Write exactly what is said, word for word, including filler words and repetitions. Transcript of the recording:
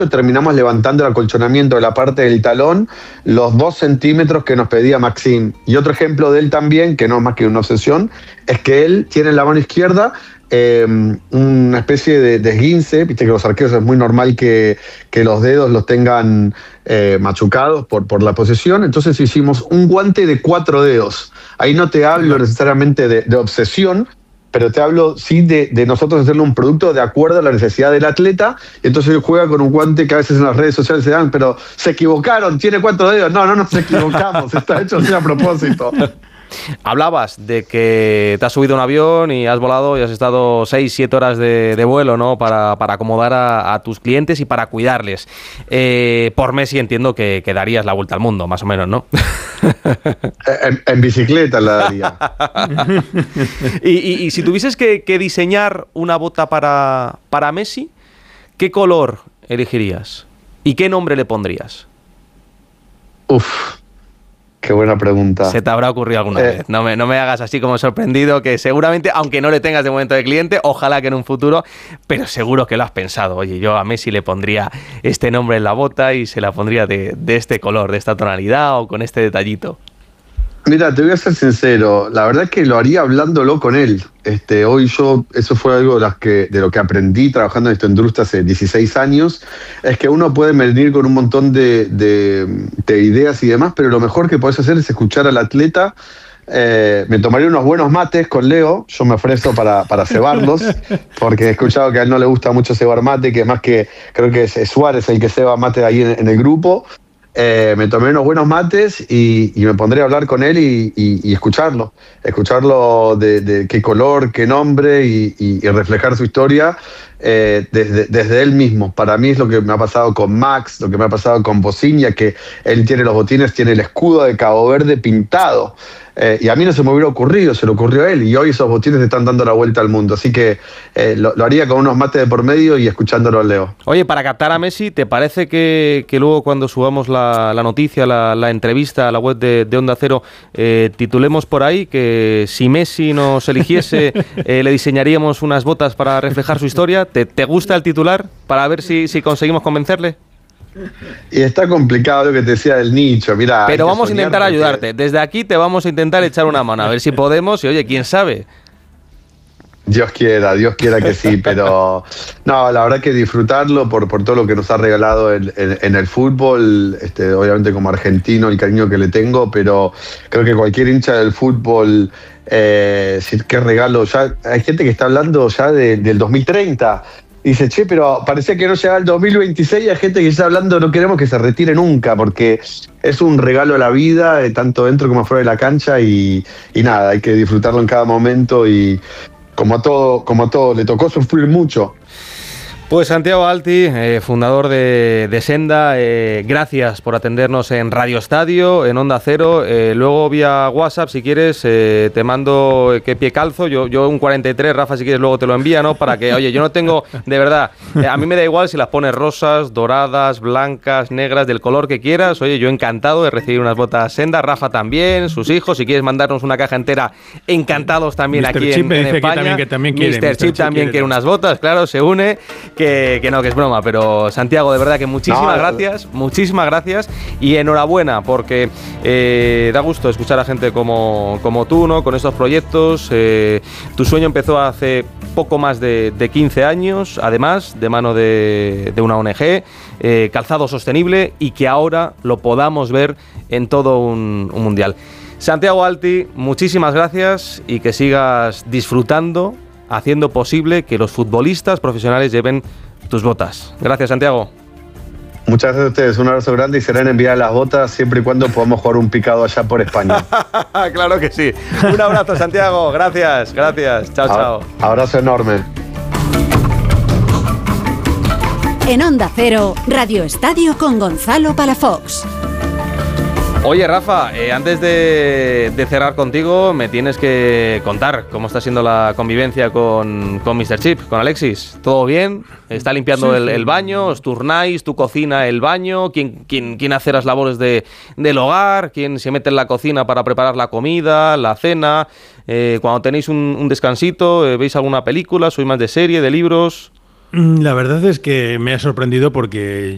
terminamos levantando el acolchonamiento de la parte del talón los dos centímetros que nos pedía Maxime. Y otro ejemplo de él también, que no es más que una obsesión, es que él tiene en la mano izquierda eh, una especie de, de esguince. Viste que los arqueros es muy normal que, que los dedos los tengan eh, machucados por, por la posesión. Entonces hicimos un guante de cuatro dedos. Ahí no te hablo necesariamente de, de obsesión, pero te hablo sí de, de nosotros hacerle un producto de acuerdo a la necesidad del atleta. Y entonces él juega con un guante que a veces en las redes sociales se dan, pero se equivocaron, tiene cuatro dedos. No, no nos equivocamos, está hecho así a propósito. Hablabas de que te has subido a un avión y has volado y has estado seis, siete horas de, de vuelo, ¿no? Para, para acomodar a, a tus clientes y para cuidarles. Eh, por Messi entiendo que, que darías la vuelta al mundo, más o menos, ¿no? En, en bicicleta la daría. y, y, y si tuvieses que, que diseñar una bota para, para Messi, ¿qué color elegirías? ¿Y qué nombre le pondrías? Uf. Qué buena pregunta. Se te habrá ocurrido alguna eh. vez. No me, no me hagas así como sorprendido, que seguramente, aunque no le tengas de momento de cliente, ojalá que en un futuro, pero seguro que lo has pensado. Oye, yo a Messi le pondría este nombre en la bota y se la pondría de, de este color, de esta tonalidad o con este detallito. Mira, te voy a ser sincero, la verdad es que lo haría hablándolo con él. Este, hoy yo, eso fue algo de, las que, de lo que aprendí trabajando en esta industria hace dieciséis años, es que uno puede venir con un montón de, de, de ideas y demás, pero lo mejor que podés hacer es escuchar al atleta. Eh, me tomaría unos buenos mates con Leo, yo me ofrezco para, para cebarlos, porque he escuchado que a él no le gusta mucho cebar mate, que más que creo que es Suárez el que ceba mate ahí en, en el grupo. Eh, me tomé unos buenos mates y, y me pondré a hablar con él y, y, y escucharlo, escucharlo de, de qué color, qué nombre y, y, y reflejar su historia eh, desde, desde él mismo. Para mí es lo que me ha pasado con Max, lo que me ha pasado con Bociña, que él tiene los botines, tiene el escudo de Cabo Verde pintado. Eh, y a mí no se me hubiera ocurrido, se le ocurrió a él, y hoy esos botines están dando la vuelta al mundo. Así que eh, lo, lo haría con unos mates de por medio y escuchándolo a Leo. Oye, para captar a Messi, ¿te parece que, que luego cuando subamos la, la noticia, la, la entrevista a la web de, de Onda Cero, eh, titulemos por ahí que si Messi nos eligiese, eh, le diseñaríamos unas botas para reflejar su historia? ¿Te, te gusta el titular? Para ver si, si conseguimos convencerle. Y está complicado lo que te decía del nicho, mira. Pero vamos a intentar porque... ayudarte. Desde aquí te vamos a intentar echar una mano, a ver si podemos, y oye, quién sabe. Dios quiera, Dios quiera que sí, pero no, la verdad que disfrutarlo por, por todo lo que nos ha regalado en, en, en el fútbol, este, obviamente como argentino el cariño que le tengo, pero creo que cualquier hincha del fútbol, eh, qué regalo, ya hay gente que está hablando ya de, del dos mil treinta. Dice, che, pero parecía que no llegaba el dos mil veintiséis y hay gente que está hablando, no queremos que se retire nunca, porque es un regalo a la vida, tanto dentro como fuera de la cancha, y, y nada, hay que disfrutarlo en cada momento, y como a todo, como a todo, le tocó sufrir mucho. Pues Santiago Alti, eh, fundador de, de Senda, eh, gracias por atendernos en Radio Estadio, en Onda Cero. Eh, luego vía WhatsApp, si quieres, eh, te mando qué pie calzo. Yo, yo un cuarenta y tres, Rafa, si quieres luego te lo envía, ¿no? Para que, oye, yo no tengo, de verdad, eh, a mí me da igual si las pones rosas, doradas, blancas, negras, del color que quieras. Oye, yo encantado de recibir unas botas Senda. Rafa también, sus hijos, si quieres mandarnos una caja entera, encantados también mister aquí Chip en, en España. También, que también quiere, mister Chip, Chip también quiere, quiere unas botas, claro, se une. Que, que no, que es broma, pero Santiago, de verdad que muchísimas no, gracias, muchísimas gracias y enhorabuena, porque eh, da gusto escuchar a gente como, como tú, ¿no? Con estos proyectos. Eh, tu sueño empezó hace poco más de, de quince años, además, de mano de, de una O N G, eh, Calzado Sostenible, y que ahora lo podamos ver en todo un, un mundial. Santiago Alti, muchísimas gracias y que sigas disfrutando, haciendo posible que los futbolistas profesionales lleven tus botas. Gracias, Santiago. Muchas gracias a ustedes, un abrazo grande, y serán enviadas las botas siempre y cuando podamos jugar un picado allá por España. Claro que sí. Un abrazo, Santiago. Gracias, gracias. Chao, chao. Abrazo enorme. En Onda Cero, Radio Estadio con Gonzalo Palafox. Oye, Rafa, eh, antes de, de cerrar contigo, me tienes que contar cómo está siendo la convivencia con, con mister Chip, con Alexis. ¿Todo bien? ¿Está limpiando sí, el, el baño? ¿Os turnáis? ¿Tú cocina el baño? ¿Quién, quién, quién hace las labores de, del hogar? ¿Quién se mete en la cocina para preparar la comida, la cena? Eh, cuando tenéis un, un descansito, eh, ¿veis alguna película? ¿Sois más de serie, de libros? La verdad es que me ha sorprendido porque